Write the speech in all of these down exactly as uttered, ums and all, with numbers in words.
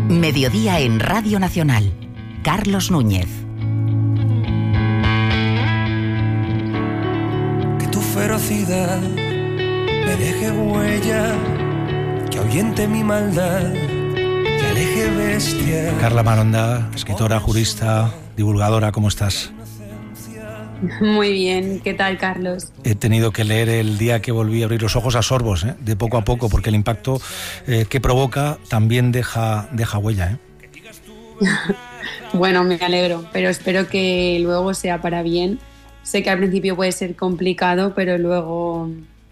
Mediodía en Radio Nacional. Carlos Núñez. Que tu ferocidad me deje huella, que ahuyente mi maldad, que aleje bestia. Carla Maronda, escritora, jurista, divulgadora, ¿cómo estás? Muy bien, ¿qué tal, Carlos? He tenido que leer el día que volví a abrir los ojos a sorbos, ¿eh? de poco a poco, porque el impacto eh, que provoca también deja, deja huella. ¿eh? Bueno, me alegro, pero espero que luego sea para bien. Sé que al principio puede ser complicado, pero luego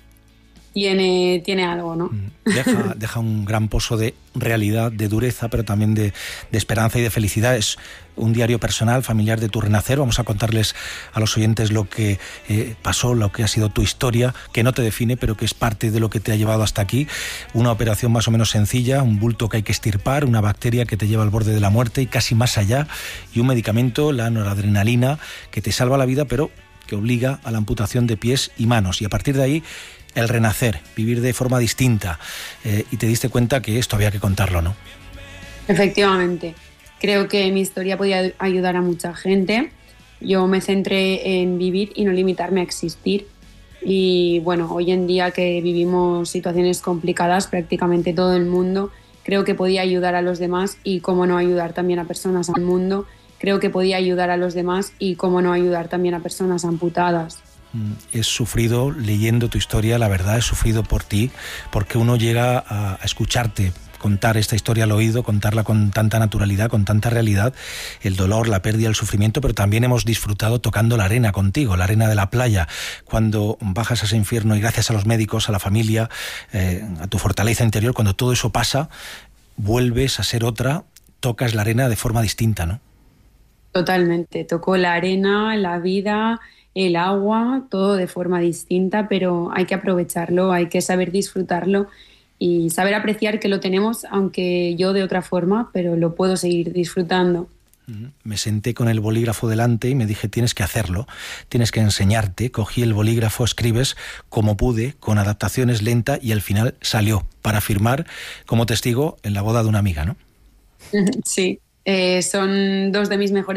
tiene, tiene algo, ¿no? Deja, deja un gran pozo de realidad, de dureza, pero también de, de esperanza y de felicidad. Es un diario personal, familiar de tu renacer. Vamos a contarles a los oyentes lo que eh, pasó, lo que ha sido tu historia, que no te define, pero que es parte de lo que te ha llevado hasta aquí. Una operación más o menos sencilla, un bulto que hay que extirpar, una bacteria que te lleva al borde de la muerte y casi más allá, y un medicamento, la noradrenalina, que te salva la vida, pero que obliga a la amputación de pies y manos. Y a partir de ahí, el renacer, vivir de forma distinta, eh, y te diste cuenta que esto había que contarlo, ¿no? Efectivamente. Creo que mi historia podía ayudar a mucha gente. Yo me centré en vivir y no limitarme a existir. Y bueno, hoy en día que vivimos situaciones complicadas, prácticamente todo el mundo, creo que podía ayudar a los demás y cómo no ayudar también a personas al mundo. Creo que podía ayudar a los demás y cómo no ayudar también a personas amputadas. He sufrido leyendo tu historia, la verdad, he sufrido por ti, porque uno llega a escucharte contar esta historia al oído, contarla con tanta naturalidad, con tanta realidad, el dolor, la pérdida, el sufrimiento, pero también hemos disfrutado tocando la arena contigo, la arena de la playa, cuando bajas a ese infierno y gracias a los médicos, a la familia, eh, a tu fortaleza interior, cuando todo eso pasa, vuelves a ser otra, tocas la arena de forma distinta, ¿no? Totalmente, tocó la arena, la vida, el agua, todo de forma distinta, pero hay que aprovecharlo, hay que saber disfrutarlo y saber apreciar que lo tenemos, aunque yo de otra forma, pero lo puedo seguir disfrutando. Me senté con el bolígrafo delante y me dije, tienes que hacerlo, tienes que enseñarte. Cogí el bolígrafo, escribes como pude, con adaptaciones lenta, y al final salió para firmar como testigo en la boda de una amiga, ¿no? Sí, eh, son dos de mis mejores